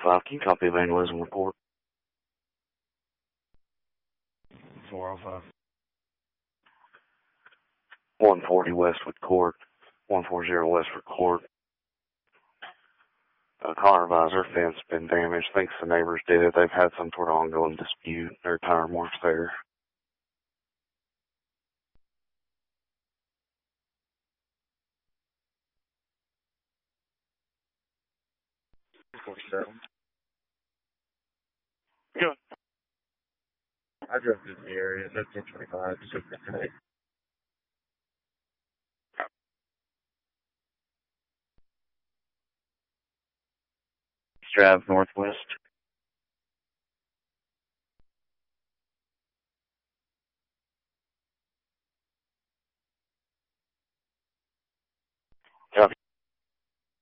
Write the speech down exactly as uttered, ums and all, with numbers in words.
five, can you copy vandalism report? four oh five. one forty Westwood Court, one forty Westwood Court. Uh, car visor fence been damaged. Thinks the neighbors did it. They've had some sort of ongoing dispute. Their tire marks there. forty-seven. Good. I drove through the area. That's ten twenty-five. So today. Drive northwest. Copy.